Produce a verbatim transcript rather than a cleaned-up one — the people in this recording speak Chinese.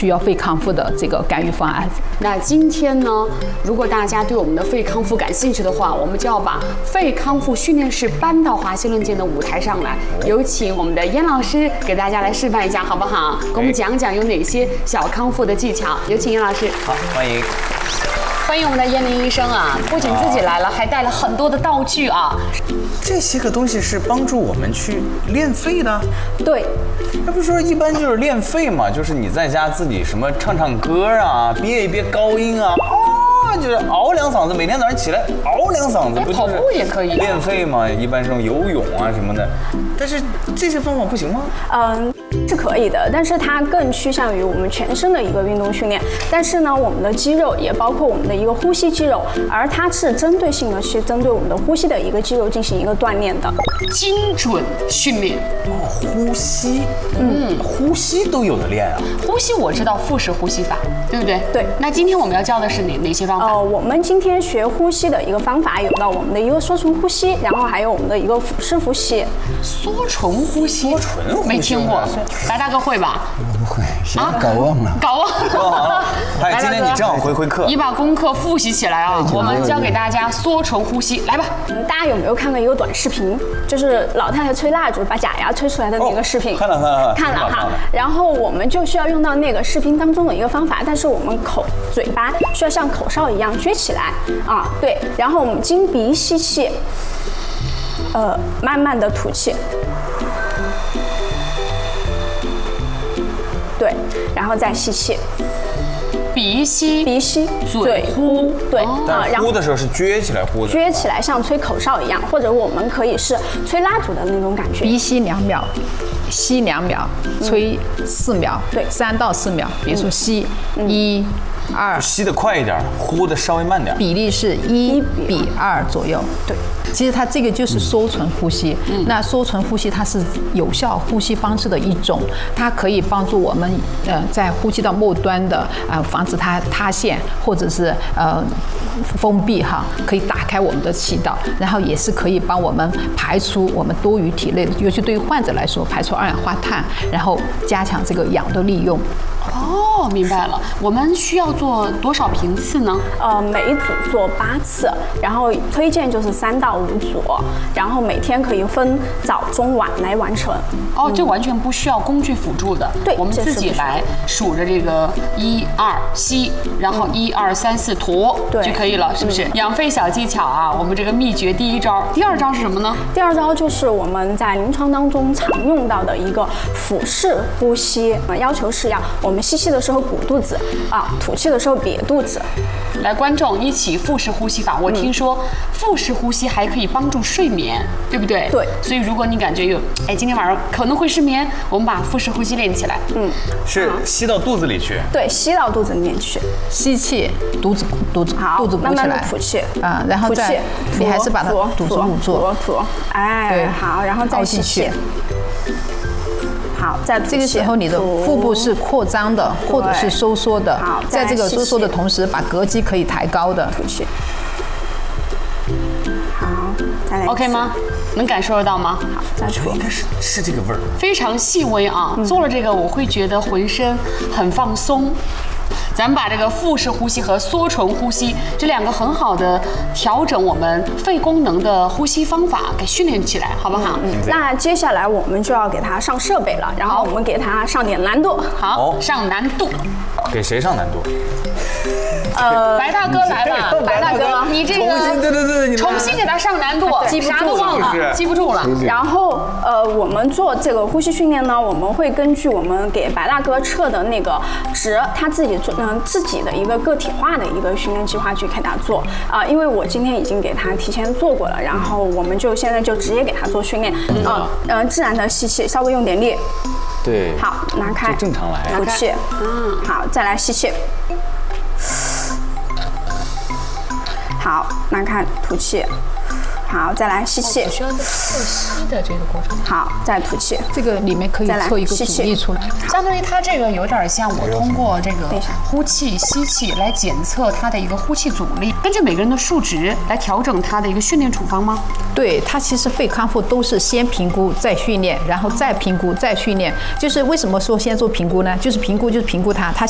需要肺康复的这个干预方案。 那今天呢，如果大家对我们的肺康复感兴趣的话，我们就要把肺康复训练室搬到华西论剑的舞台上来，有请我们的燕老师给大家来示范一下，好不好？给我们讲讲有哪些小康复的技巧。有请燕老师。 好，欢迎。 欢迎我们的燕玲医生啊！不仅自己来了，还带了很多的道具啊。 这些个东西是帮助我们去练肺的。 对， 那不是说一般就是练肺嘛？就是你在家自己什么唱唱歌啊，憋一憋高音啊，哦，就是嗷两嗓子，每天早上起来嗷两嗓子，不就是跑步也可以练肺嘛？一般这种游泳啊什么的，但是这些方法不行吗？ 嗯。是可以的，但是它更趋向于我们全身的一个运动训练。但是呢，我们的肌肉也包括我们的一个呼吸肌肉，而它是针对性的去针对我们的呼吸的一个肌肉进行一个锻炼的， 精准训练。 哦，呼吸，嗯，呼吸都有的练啊。 呼吸我知道腹式呼吸法，对不对？ 对。 那今天我们要教的是哪哪些方法？ 呃，我们今天学呼吸的一个方法有到我们的一个缩唇呼吸，然后还有我们的一个腹式呼吸。 缩唇呼吸， 缩唇呼吸没听过。白大哥会吧？ 不会，现在搞忘了。 搞忘了。 哎，今天你正好回回课， 你把功课复习起来啊！我们教给大家缩唇呼吸，来吧。 大家有没有看过一个短视频？就是老太太吹蜡烛把假牙吹出来的那个视频。 看了看了看了哈。然后我们就需要用到那个视频当中的一个方法，但是我们口嘴巴需要像口哨一样撅起来啊，对。然后我们经鼻吸气，呃，慢慢的吐气。对，然后再吸气， 鼻吸， 鼻吸， 嘴呼， 对啊， 然后呼的时候是撅起来呼的， 撅起来像吹口哨一样，或者我们可以是吹蜡烛的那种感觉。 鼻吸两秒，吸两秒，吹四秒， 对， 三到四秒。比如说吸一、二， 吸的快一点，呼的稍微慢点， 比例是一比二左右。 对。 其实它这个就是缩唇呼吸，嗯、那缩唇呼吸它是有效呼吸方式的一种，它可以帮助我们呃在呼吸道末端的呃防止它塌陷或者是呃封闭哈，可以打开我们的气道，然后也是可以帮我们排出我们多余体内的，尤其对于患者来说，排出二氧化碳，然后加强这个氧的利用。 哦，明白了。我们需要做多少频次呢？ 呃，每一组做八次，然后推荐就是三到五组，然后每天可以分早、中、晚来完成。 哦，这完全不需要工具辅助的， 对， 我们自己来数着这个一二吸，然后一二三四吐就可以了，是不是？养肺小技巧啊，我们这个秘诀第一招，第二招是什么呢？ 第二招就是我们在临床当中常用到的一个腹式呼吸，呃，要求是要我们吸气的时候鼓肚子啊，吐气的时候瘪肚子。 来，观众一起腹式呼吸法。我听说腹式呼吸还可以帮助睡眠，对不对？ 对。 所以如果你感觉有，哎，今天晚上可能会失眠，我们把腹式呼吸练起来。 嗯， 是吸到肚子里去。 对，吸到肚子里面去。 吸气，肚子肚子肚子鼓起来。 慢慢的吐气。 啊，然后再你还是把它肚子捂住。 吐吐。哎，对，好，然后再吸气。好，在这个时候你的腹部是扩张的，或者是收缩的。 好， 在这个收缩的同时，把膈肌可以抬高的。 吐气。好，再来。 OK 吗？能感受得到吗？ 好，再吐。 应该是是这个味儿， 非常细微啊。做了这个，我会觉得浑身很放松。咱们把这个腹式呼吸和缩唇呼吸这两个很好的调整我们肺功能的呼吸方法给训练起来，好不好？ 嗯，那接下来我们就要给它上设备了，然后我们给它上点难度。 好，上难度。 给谁上难度？ 呃， 白大哥来了， 白大哥， 你这个重新对对对， 重新给他上难度，啥都忘了，记不住了。 然后呃，我们做这个呼吸训练呢，我们会根据我们给白大哥测的那个值，他自己做嗯自己的一个个体化的一个训练计划去给他做啊，因为我今天已经给他提前做过了，然后我们就现在就直接给他做训练啊，嗯，自然的吸气，稍微用点力。 对， 好，拿开， 正常来， 吐气，嗯，好，再来吸气，好，拿开，吐气，好，再来吸气， 需要一个测吸的这个过程， 好，再吐气， 这个里面可以测一个阻力出来， 相当于它这个有点像我通过这个呼气、吸气来检测它的一个呼气阻力，根据每个人的数值来调整它的一个训练处方吗？ 对，它其实肺康复都是先评估再训练，然后再评估再训练。就是为什么说先做评估呢？就是评估就是评估它，它